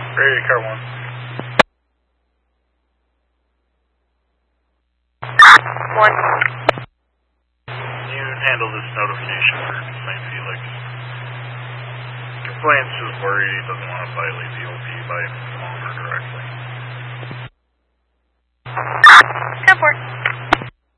Ready, car 1. One. Can you handle this notification for St. Felix? Complaints is worried he doesn't want to violate the OP by